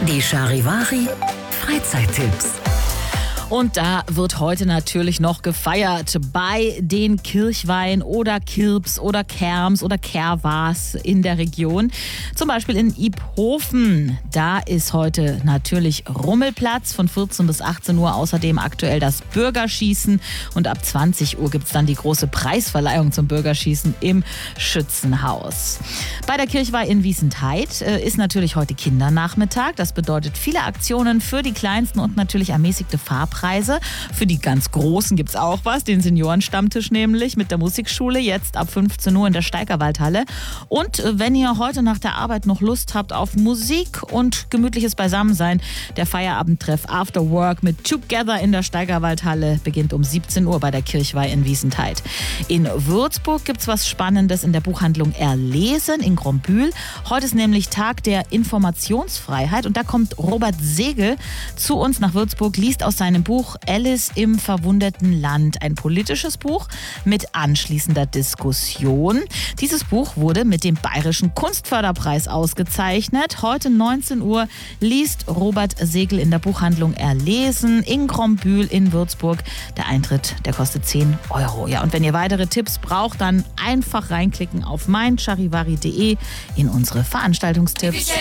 Die Charivari Freizeittipps. Und da wird heute natürlich noch gefeiert bei den Kirchweih oder Kirps oder Kerms oder Kerwas in der Region. Zum Beispiel in Iphofen. Da ist heute natürlich Rummelplatz von 14 bis 18 Uhr. Außerdem aktuell das Bürgerschießen. Und ab 20 Uhr gibt es dann die große Preisverleihung zum Bürgerschießen im Schützenhaus. Bei der Kirchweih in Wiesentheid ist natürlich heute Kindernachmittag. Das bedeutet viele Aktionen für die Kleinsten und natürlich ermäßigte Fahrpreise. Für die ganz Großen gibt es auch was, den Seniorenstammtisch nämlich mit der Musikschule, jetzt ab 15 Uhr in der Steigerwaldhalle. Und wenn ihr heute nach der Arbeit noch Lust habt auf Musik und gemütliches Beisammensein, der Feierabendtreff After Work mit Together in der Steigerwaldhalle beginnt um 17 Uhr bei der Kirchweih in Wiesentheid. In Würzburg gibt es was Spannendes in der Buchhandlung Erlesen in Grombühl. Heute ist nämlich Tag der Informationsfreiheit und da kommt Robert Segel zu uns nach Würzburg, liest aus seinem Buch Alice im verwunderten Land, ein politisches Buch mit anschließender Diskussion. Dieses Buch wurde mit dem Bayerischen Kunstförderpreis ausgezeichnet. Heute 19 Uhr liest Robert Segel in der Buchhandlung Erlesen in Grombühl in Würzburg. Der Eintritt, der kostet 10 Euro. Ja, und wenn ihr weitere Tipps braucht, dann einfach reinklicken auf meincharivari.de in unsere Veranstaltungstipps.